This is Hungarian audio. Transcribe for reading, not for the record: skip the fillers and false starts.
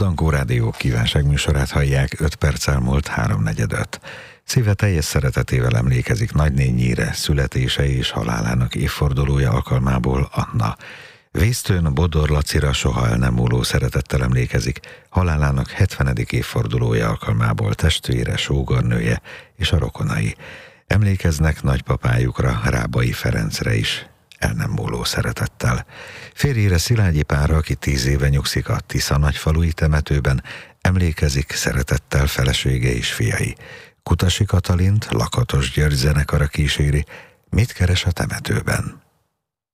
Dankó Rádió kívánságműsorát hallják, 5 perc elmúlt 3:45. Szíve teljes szeretetével emlékezik nagynényére, születése és halálának évfordulója alkalmából Anna. Vésztőn Bodor Lacira soha el nem múló szeretettel emlékezik, halálának 70. évfordulója alkalmából testvére, sógornője és a rokonai. Emlékeznek nagypapájukra, Rábai Ferencre is, el nem múló szeretettel. Férjére, Szilágyi Pálra, aki 10 éve nyugszik a Tisza nagyfalui temetőben, emlékezik szeretettel felesége és fiai. Kutasi Katalint Lakatos György zenekara kíséri, Mit keres a temetőben?